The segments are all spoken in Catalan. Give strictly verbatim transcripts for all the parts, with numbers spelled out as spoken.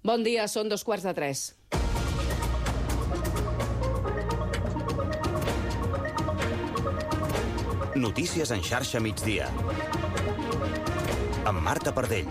Bon dia, són dos quarts de tres. Notícies en xarxa migdia. Amb Marta Pardell.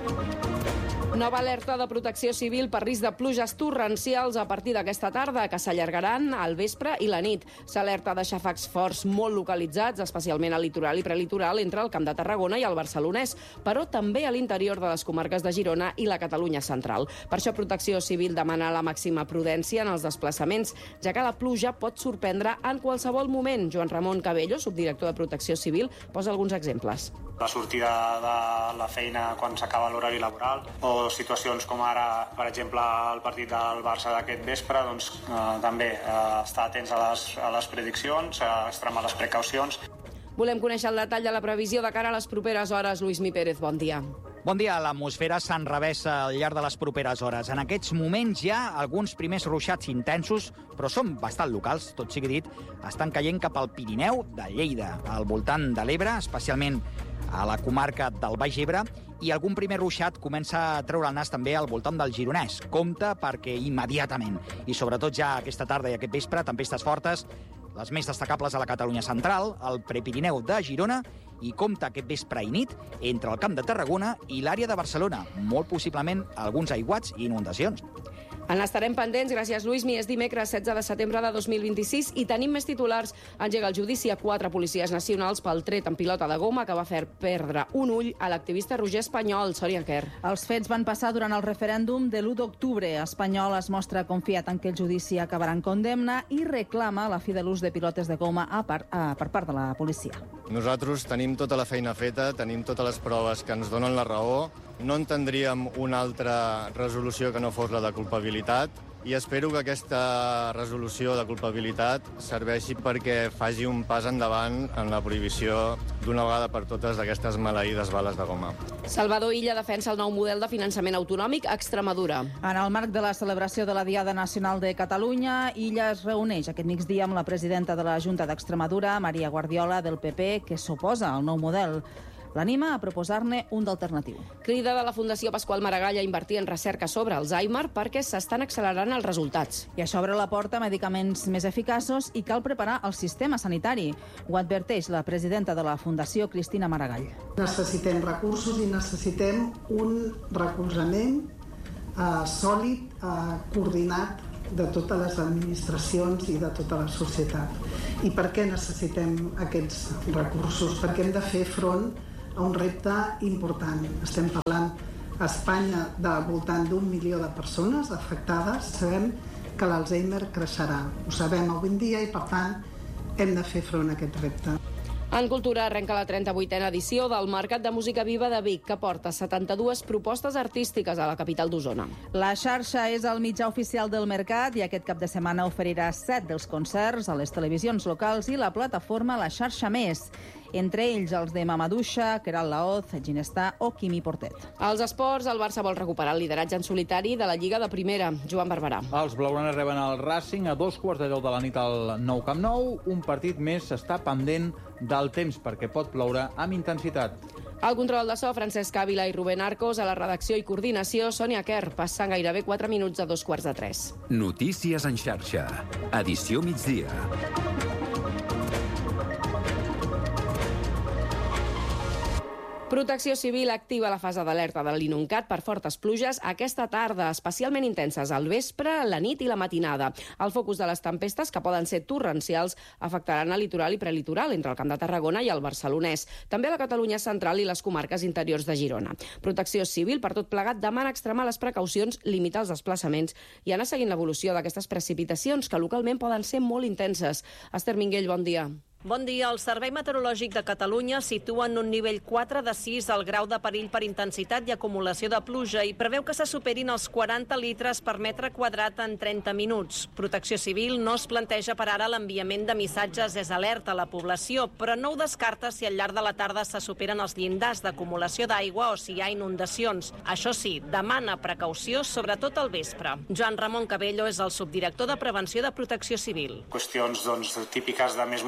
Nova alerta de protecció civil per risc de pluges torrencials a partir d'aquesta tarda, que s'allargaran al vespre i la nit. S'alerta de xàfecs forts molt localitzats, especialment al litoral i prelitoral, entre el Camp de Tarragona i el Barcelonès, però també a l'interior de les comarques de Girona i la Catalunya central. Per això Protecció Civil demana la màxima prudència en els desplaçaments, ja que la pluja pot sorprendre en qualsevol moment. Joan Ramon Cabello, subdirector de Protecció Civil, posa alguns exemples. La sortida de la feina quan s'acaba l'horari laboral, o situacions com ara, per exemple, el partit del Barça d'aquest vespre, doncs eh, també eh, estar atents a les, a les prediccions, a extremar les precaucions. Volem conèixer el detall de la previsió de cara a les properes hores. Luismi Pérez, bon dia. Bon dia. L'atmosfera s'enrevessa al llarg de les properes hores. En aquests moments hi ha alguns primers ruixats intensos, però són bastant locals, tot sigui dit. Estan caient cap al Pirineu de Lleida, al voltant de l'Ebre, especialment a la comarca del Baix Ebre, i algun primer ruixat comença a treure el nas també al voltant del Gironès. Compte perquè immediatament, i sobretot ja aquesta tarda i aquest vespre, tempestes fortes, les més destacables a la Catalunya central, el Prepirineu de Girona, i compte aquest vespre i nit entre el Camp de Tarragona i l'àrea de Barcelona, molt possiblement alguns aiguats i inundacions. En estarem pendents. Gràcies, Luismi. És dimecres setze de setembre de dos mil vint-i-sis i tenim més titulars. Engega el judici a quatre policies nacionals pel tret en pilota de goma que va fer perdre un ull a l'activista Roger Espanyol. Sònia Quer. Els fets van passar durant el referèndum de l'u d'octubre. Espanyol es mostra confiat en que el judici acabarà en condemna i reclama la fi de l'ús de pilotes de goma a part, a, per part de la policia. Nosaltres tenim tota la feina feta, tenim totes les proves que ens donen la raó. No entendríem una altra resolució que no fos la de culpabilitat i espero que aquesta resolució de culpabilitat serveixi perquè faci un pas endavant en la prohibició d'una vegada per totes d'aquestes maleïdes bales de goma. Salvador Illa defensa el nou model de finançament autonòmic a Extremadura. En el marc de la celebració de la Diada Nacional de Catalunya, Illa es reuneix aquest migdia amb la presidenta de la Junta d'Extremadura, Maria Guardiola, del P P, que s'oposa al nou model. L'anima a proposar-ne un d'alternatiu. Crida de la Fundació Pasqual Maragall a invertir en recerca sobre Alzheimer perquè s'estan accelerant els resultats. I això obre la porta a medicaments més eficaços i cal preparar el sistema sanitari. Ho adverteix la presidenta de la Fundació, Cristina Maragall. Necessitem recursos i necessitem un recolzament eh, sòlid, eh, coordinat de totes les administracions i de tota la societat. I per què necessitem aquests recursos? Perquè hem de fer front a un repte important. Estem parlant a Espanya del voltant d'un milió de persones afectades. Sabem que l'Alzheimer creixerà. Ho sabem avui en dia i, per tant, hem de fer front a aquest repte. En cultura arrenca la trenta-vuitena edició del Mercat de Música Viva de Vic, que porta setanta-dues propostes artístiques a la capital d'Osona. La xarxa és el mitjà oficial del mercat i aquest cap de setmana oferirà set dels concerts a les televisions locals i la plataforma La Xarxa Més. Entre ells els de Mamadouxa, Queralt Laoz, Ginestar o Quimi Portet. Als esports, el Barça vol recuperar el lideratge en solitari de la Lliga de Primera. Joan Barberà. Els blaugranes reben el Racing a dos quarts de deu de la nit al Nou Camp Nou. Un partit més està pendent del temps perquè pot ploure amb intensitat. Al control de so, Francesc Ávila i Rubén Arcos. A la redacció i coordinació, Sònia Quer. Passen gairebé quatre minuts a dos quarts de tres. Notícies en xarxa. Edició migdia. Protecció Civil activa la fase d'alerta de l'Inuncat per fortes pluges aquesta tarda, especialment intenses al vespre, la nit i la matinada. El focus de les tempestes, que poden ser torrencials, afectaran el litoral i prelitoral entre el Camp de Tarragona i el Barcelonès, també a la Catalunya central i les comarques interiors de Girona. Protecció Civil, per tot plegat, demana extremar les precaucions, limitar els desplaçaments i anar seguint l'evolució d'aquestes precipitacions, que localment poden ser molt intenses. Esther Minguell, bon dia. Bon dia. El Servei Meteorològic de Catalunya situa en un nivell quatre de sis el grau de perill per intensitat i acumulació de pluja i preveu que se superin els quaranta litres per metre quadrat en trenta minuts. Protecció Civil no es planteja per ara l'enviament de missatges és alerta a la població, però no ho descarta si al llarg de la tarda se superen els llindars d'acumulació d'aigua o si hi ha inundacions. Això sí, demana precaució, sobretot al vespre. Joan Ramon Cabello és el subdirector de Prevenció de Protecció Civil. Qüestions doncs, típiques de més mobilitat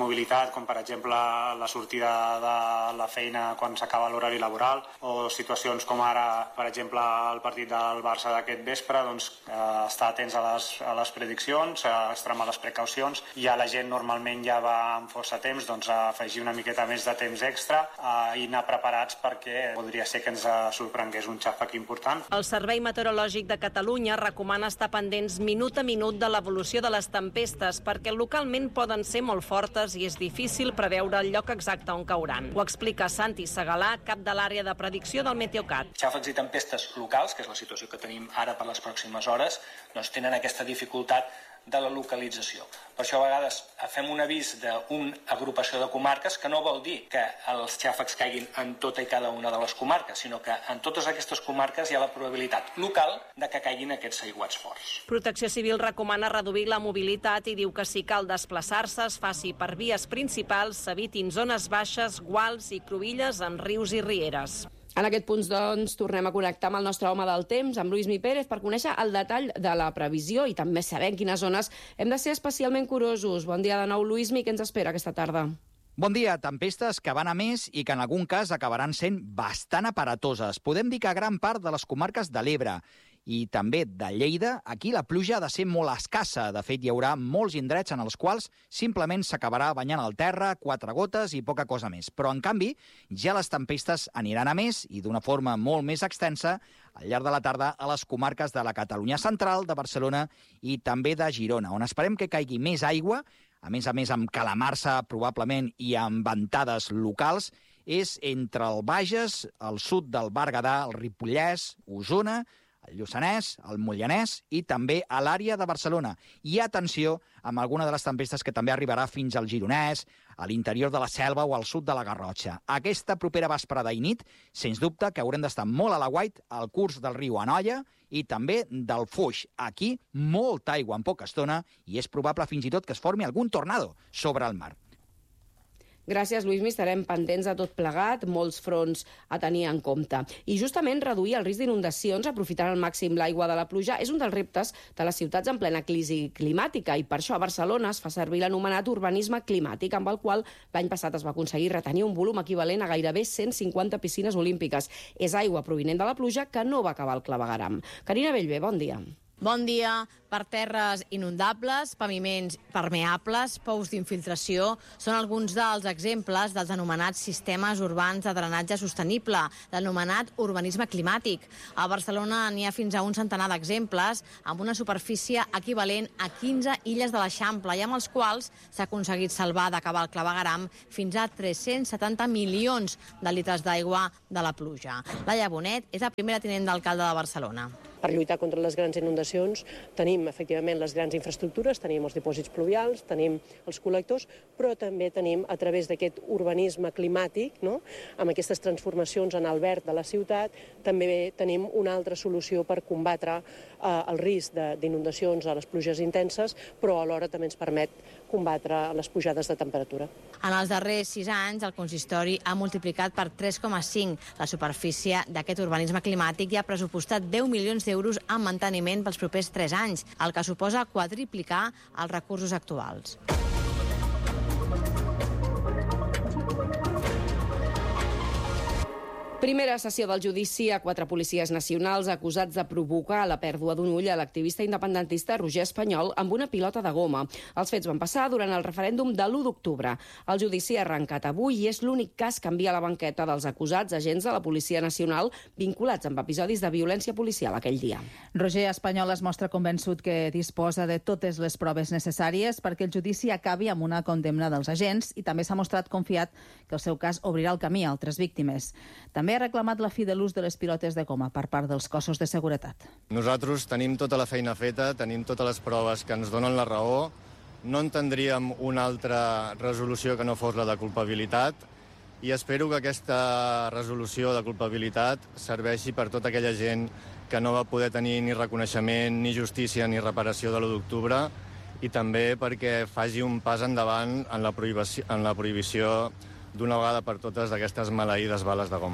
necessitat, com per exemple la sortida de la feina quan s'acaba l'horari laboral, o situacions com ara, per exemple, el partit del Barça d'aquest vespre, doncs, eh, estar atents a les, a les prediccions, a extremar les precaucions. Ja la gent normalment ja va amb força temps, doncs a afegir una miqueta més de temps extra eh, i anar preparats perquè podria ser que ens sorprengués un xàfec important. El Servei Meteorològic de Catalunya recomana estar pendents minut a minut de l'evolució de les tempestes perquè localment poden ser molt fortes i és difícil preveure el lloc exacte on cauran. Ho explica Santi Segalà, cap de l'àrea de predicció del Meteocat. Xàfecs i tempestes locals, que és la situació que tenim ara per les pròximes hores, doncs tenen aquesta dificultat de la localització. Per això a vegades fem un avís d'una agrupació de comarques que no vol dir que els xàfecs caiguin en tota i cada una de les comarques, sinó que en totes aquestes comarques hi ha la probabilitat local de que caiguin aquests aiguats forts. Protecció Civil recomana reduir la mobilitat i diu que si cal desplaçar-se es faci per vies principals, s'evitin zones baixes, guals i cruïlles en rius i rieres. En aquest punt, doncs, tornem a connectar amb el nostre home del temps, amb Lluís Mi Pérez, per conèixer el detall de la previsió i també saber en quines zones hem de ser especialment curosos. Bon dia de nou, Lluís Mi, què ens espera aquesta tarda? Bon dia. Tempestes que van a més i que en algun cas acabaran sent bastant aparatoses. Podem dir que a gran part de les comarques de l'Ebre i també de Lleida, aquí la pluja ha de ser molt escassa. De fet, hi haurà molts indrets en els quals simplement s'acabarà banyant el terra, quatre gotes i poca cosa més. Però, en canvi, ja les tempestes aniran a més i d'una forma molt més extensa al llarg de la tarda a les comarques de la Catalunya central, de Barcelona i també de Girona, on esperem que caigui més aigua, a més a més amb calamarsa probablement i amb ventades locals, és entre el Bages, el sud del Berguedà, el Ripollès, Osona, el Lluçanès, el Moianès i també a l'àrea de Barcelona. I atenció amb alguna de les tempestes que també arribarà fins al Gironès, a l'interior de la Selva o al sud de la Garrotxa. Aquesta propera vesprada i nit, sens dubte que haurem d'estar molt a l'aguait al curs del riu Anoia i també del Foix. Aquí, molta aigua en poca estona i és probable fins i tot que es formi algun tornado sobre el mar. Gràcies, Lluís Mi. Estarem pendents de tot plegat, molts fronts a tenir en compte. I justament reduir el risc d'inundacions, aprofitant al màxim l'aigua de la pluja, és un dels reptes de les ciutats en plena crisi climàtica. I per això a Barcelona es fa servir l'anomenat urbanisme climàtic, amb el qual l'any passat es va aconseguir retenir un volum equivalent a gairebé cent cinquanta piscines olímpiques. És aigua provinent de la pluja que no va acabar al clavegueram. Carina Bellver, bon dia. Bon dia. Per terres inundables, paviments permeables, pous d'infiltració, són alguns dels exemples dels anomenats sistemes urbans de drenatge sostenible, l'anomenat urbanisme climàtic. A Barcelona n'hi ha fins a un centenar d'exemples, amb una superfície equivalent a quinze illes de l'Eixample, i amb els quals s'ha aconseguit salvar d'acabar el clavegueram fins a tres-cents setanta milions de litres d'aigua de la pluja. Laia Bonet és la primera tinent d'alcalde de Barcelona. Per lluitar contra les grans inundacions tenim, efectivament, les grans infraestructures, tenim els dipòsits pluvials, tenim els col·lectors, però també tenim, a través d'aquest urbanisme climàtic, no?, amb aquestes transformacions en el verd de la ciutat, també tenim una altra solució per combatre eh, el risc d'inundacions a les pluges intenses, però alhora també ens permet combatre les pujades de temperatura. En els darrers sis anys, el consistori ha multiplicat per tres coma cinc la superfície d'aquest urbanisme climàtic i ha pressupostat deu milions d'euros en manteniment pels propers tres anys, el que suposa quadriplicar els recursos actuals. Primera sessió del judici a quatre policies nacionals acusats de provocar la pèrdua d'un ull a l'activista independentista Roger Espanyol amb una pilota de goma. Els fets van passar durant el referèndum de l'u d'octubre. El judici ha arrencat avui i és l'únic cas que envia a la banqueta dels acusats agents de la Policia Nacional vinculats amb episodis de violència policial aquell dia. Roger Espanyol es mostra convençut que disposa de totes les proves necessàries perquè el judici acabi amb una condemna dels agents i també s'ha mostrat confiat que el seu cas obrirà el camí a altres víctimes. També ha reclamat la fi de l'ús de les pilotes de goma per part dels cossos de seguretat. Nosaltres tenim tota la feina feta, tenim totes les proves que ens donen la raó, no entendríem una altra resolució que no fos la de culpabilitat i espero que aquesta resolució de culpabilitat serveixi per tota aquella gent que no va poder tenir ni reconeixement, ni justícia, ni reparació de l'u d'octubre i també perquè faci un pas endavant en la prohibició, en la prohibició d'una vegada per totes d'aquestes maleïdes bales de goma.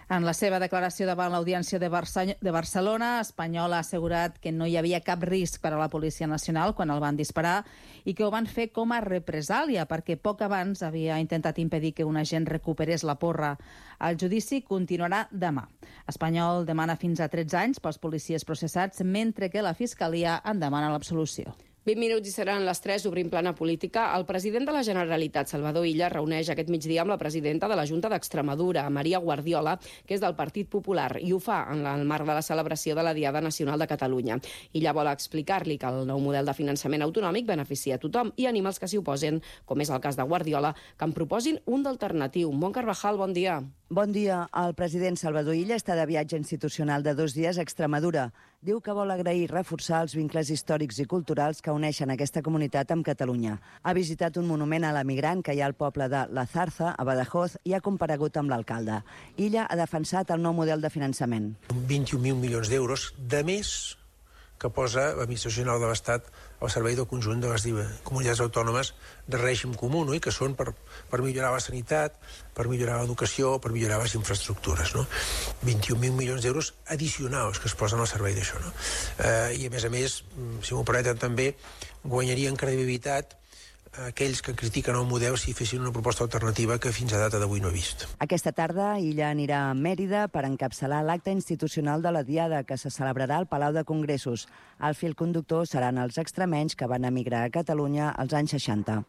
En la seva declaració davant l'Audiència de, Barça de Barcelona, Espanyol ha assegurat que no hi havia cap risc per a la Policia Nacional quan el van disparar i que ho van fer com a represàlia perquè poc abans havia intentat impedir que un agent recuperés la porra. El judici continuarà demà. Espanyol demana fins a tretze anys pels policies processats, mentre que la Fiscalia en demana l'absolució. vint minuts i seran les tres, obrim plana política. El president de la Generalitat, Salvador Illa, reuneix aquest migdia amb la presidenta de la Junta d'Extremadura, Maria Guardiola, que és del Partit Popular, i ho fa en el marc de la celebració de la Diada Nacional de Catalunya. Illa vol explicar-li que el nou model de finançament autonòmic beneficia a tothom i anima els que s'hi oposen, com és el cas de Guardiola, que en proposin un d'alternatiu. Bon Carvajal, bon dia. Bon dia. El president Salvador Illa està de viatge institucional de dos dies a Extremadura. Diu que vol agrair i reforçar els vincles històrics i culturals que uneixen aquesta comunitat amb Catalunya. Ha visitat un monument a l'emigrant que hi ha al poble de La Zarza, a Badajoz, i ha comparegut amb l'alcalde. Illa ha defensat el nou model de finançament. vint-i-un mil milions d'euros de més que posa l'Administració General de l'Estat al servei del conjunt de les comunitats autònomes de règim comú, no? I que són per, per millorar la sanitat, per millorar l'educació, per millorar les infraestructures. No? vint-i-un mil milions d'euros addicionals que es posen al servei d'això. No? Eh, I a més a més, si m'ho permeten també, guanyarien credibilitat aquells que critiquen el model si fessin una proposta alternativa que fins a data d'avui no he vist. Aquesta tarda Illa anirà a Mèrida per encapçalar l'acte institucional de la Diada que se celebrarà al Palau de Congressos. El fil conductor seran els extremenys que van emigrar a Catalunya als anys seixanta.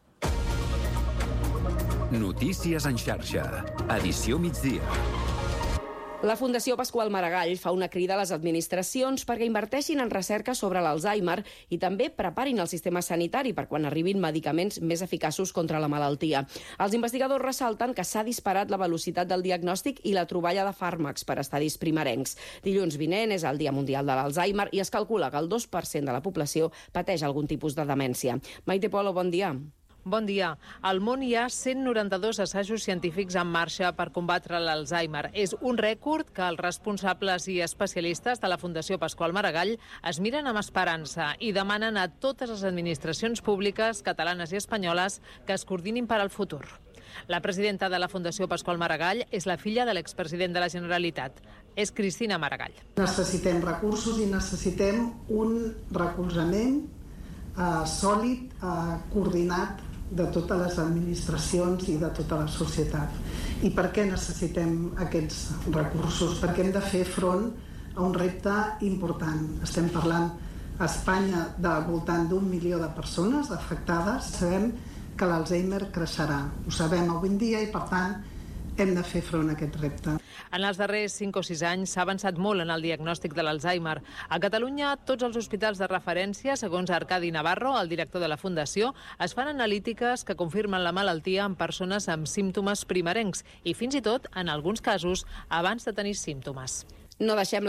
Notícies en xarxa. Edició migdia. La Fundació Pasqual Maragall fa una crida a les administracions perquè inverteixin en recerca sobre l'Alzheimer i també preparin el sistema sanitari per quan arribin medicaments més eficaços contra la malaltia. Els investigadors ressalten que s'ha disparat la velocitat del diagnòstic i la troballa de fàrmacs per estadis primerencs. Dilluns vinent és el Dia Mundial de l'Alzheimer i es calcula que el dos per cent de la població pateix algun tipus de demència. Maite Polo, bon dia. Bon dia. Al món hi ha cent noranta-dos assajos científics en marxa per combatre l'Alzheimer. És un rècord que els responsables i especialistes de la Fundació Pasqual Maragall es miren amb esperança i demanen a totes les administracions públiques catalanes i espanyoles que es coordinin per al futur. La presidenta de la Fundació Pasqual Maragall és la filla de l'expresident de la Generalitat. És Cristina Maragall. Necessitem recursos i necessitem un recolzament eh, sòlid, eh, coordinat de totes les administracions i de tota la societat. I per què necessitem aquests recursos? Perquè hem de fer front a un repte important. Estem parlant a Espanya del voltant d'un milió de persones afectades. Sabem que l'Alzheimer creixerà. Ho sabem avui en dia i, per tant, hem de fer front a aquest repte. En els darrers cinc o sis anys s'ha avançat molt en el diagnòstic de l'Alzheimer. A Catalunya, tots els hospitals de referència, segons Arcadi Navarro, el director de la Fundació, es fan analítiques que confirmen la malaltia en persones amb símptomes primerencs i fins i tot, en alguns casos, abans de tenir símptomes. No deixem